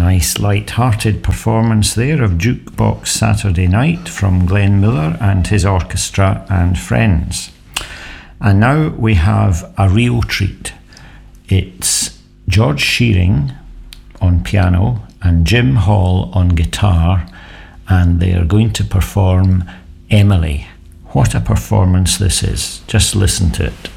nice light-hearted performance there of Jukebox Saturday Night from Glenn Miller and his orchestra and friends. And now we have a real treat. It's George Shearing on piano and Jim Hall on guitar, and they are going to perform Emily. What a performance this is. Just listen to it.